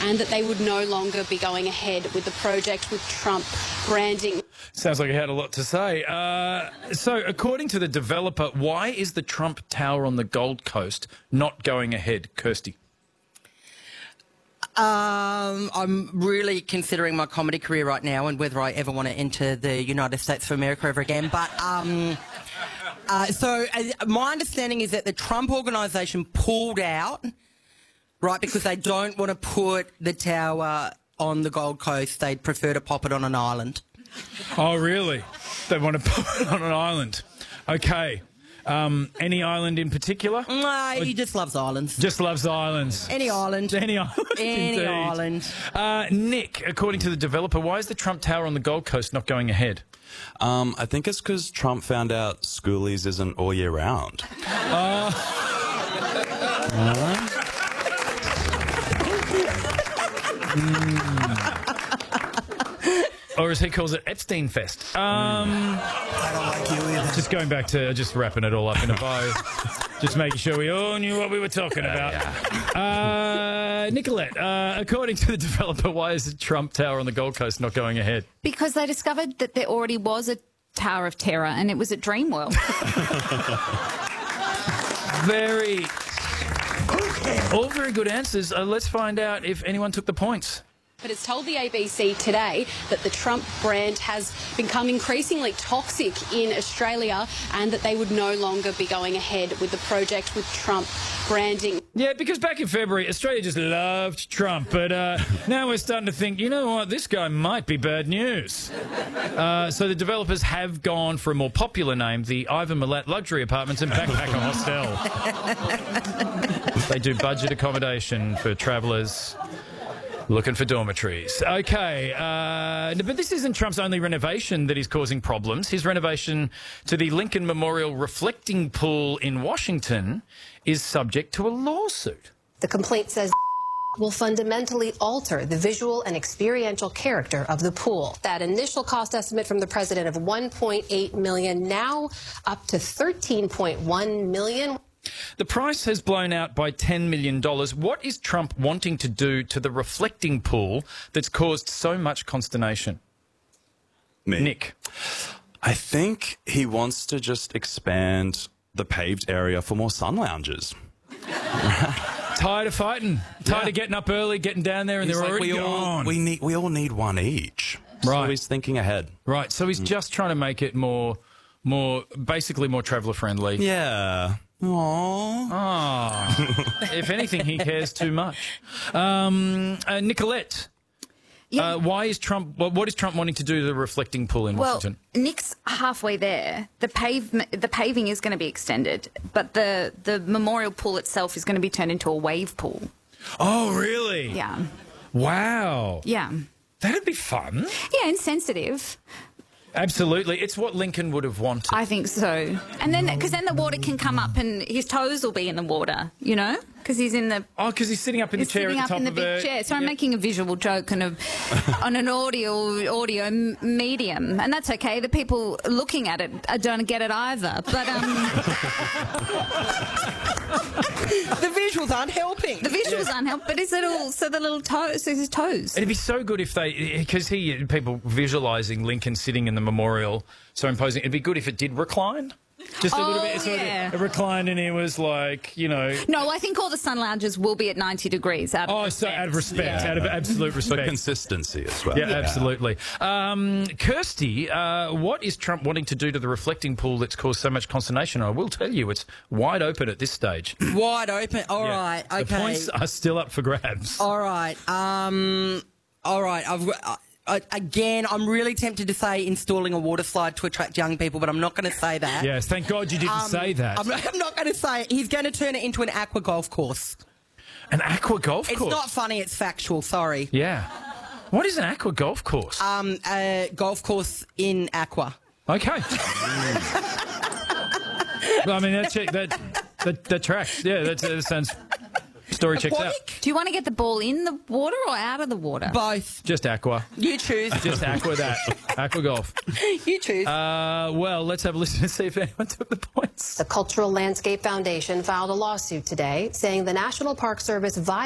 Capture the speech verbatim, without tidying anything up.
and that they would no longer be going ahead with the project with Trump branding. Sounds like he had a lot to say. Uh, so, according to the developer, why is the Trump Tower on the Gold Coast not going ahead, Kirsty? Um, I'm really considering my comedy career right now and whether I ever want to enter the United States of America ever again. But um, uh, so uh, my understanding is that the Trump organisation pulled out, right, because they don't want to put the tower on the Gold Coast. They'd prefer to pop it on an island. Oh, really? They want to put it on an island. Okay. Um, any island in particular? No, he just loves islands. Just loves islands. Any island. Any island. Any indeed. island. Uh, Nick, according to the developer, why is the Trump Tower on the Gold Coast not going ahead? Um, I think it's because Trump found out schoolies isn't all year round. Uh, uh. mm. Or as he calls it, Epstein Fest. Um, I don't like you either. Just going back to just wrapping it all up in a bow. Just making sure we all knew what we were talking about. Yeah. Uh, Nicolette, uh, according to the developer, why is the Trump Tower on the Gold Coast not going ahead? Because they discovered that there already was a Tower of Terror and it was at Dreamworld. Very... All very good answers. Uh, let's find out if anyone took the points. But it's told the A B C today that the Trump brand has become increasingly toxic in Australia and that they would no longer be going ahead with the project with Trump branding. Yeah, because back in February, Australia just loved Trump, but uh, now we're starting to think, you know what, this guy might be bad news. Uh, so the developers have gone for a more popular name, the Ivan Milat Luxury Apartments and Backpacker Hostel. They do budget accommodation for travellers looking for dormitories. Okay, uh, but this isn't Trump's only renovation that is causing problems. His renovation to the Lincoln Memorial Reflecting Pool in Washington is subject to a lawsuit. The complaint says will fundamentally alter the visual and experiential character of the pool. That initial cost estimate from the president of one point eight million dollars, now up to thirteen point one million dollars. The price has blown out by ten million dollars. What is Trump wanting to do to the reflecting pool that's caused so much consternation? Me. Nick. I think he wants to just expand the paved area for more sun lounges. Tired of fighting? Tired Yeah. of getting up early, getting down there, and He's they're like, already we gone. all, we, need, we all need one each. Right. So he's thinking ahead. Right, so he's mm. just trying to make it more, more, basically more traveller-friendly. Yeah. Aww. Ah. If anything, he cares too much. Um, uh, Nicolette, yeah. uh, why is Trump? What, what is Trump wanting to do to the reflecting pool in well, Washington? Nick's halfway there. The pave, the paving is going to be extended, but the the memorial pool itself is going to be turned into a wave pool. Oh, really? Yeah. Wow. Yeah. That'd be fun. Yeah, insensitive. Absolutely. It's what Lincoln would have wanted. I think so. And then, because then the water can come up and his toes will be in the water, you know? Because he's in the... Oh, because he's sitting up in he's the chair at the top sitting up in the of big a... chair. So I'm Yep. making a visual joke kind of on an audio audio medium. And that's okay. The people looking at it don't get it either. But... um. The visuals aren't helping. The visuals aren't helping, but his little, so the little toes, his toes. It'd be so good if they, because he, people visualising Lincoln sitting in the memorial, so imposing, it'd be good if it did recline. Just a oh, little bit. So yeah. it reclined and it was like, you know... No, I think all the sun lounges will be at ninety degrees out of Oh, respect. so out of respect, Yeah. out of absolute respect. But consistency as well. Yeah, yeah. Absolutely. Um, Kirsty, uh, what is Trump wanting to do to the reflecting pool that's caused so much consternation? I will tell you, it's wide open at this stage. Wide open. All Yeah. right. Okay. The points are still up for grabs. All right. Um. All right. I've. Uh, Uh, again, I'm really tempted to say installing a water slide to attract young people, but I'm not going to say that. Yes, thank God you didn't um, say that. I'm, I'm not going to say it. He's going to turn it into an aqua golf course. An aqua golf It's course? not funny, it's factual, sorry. Yeah. What is an aqua golf course? Um, a golf course in aqua. Okay. Well, I mean, that, check, that, that, that tracks. Yeah, that, that sounds... Story checks out. Do you want to get the ball in the water or out of the water? Both. Just aqua. You choose. Just aqua that. Aqua golf. You choose. Uh, well, let's have a listen to see if anyone took the points. The Cultural Landscape Foundation filed a lawsuit today saying the National Park Service violated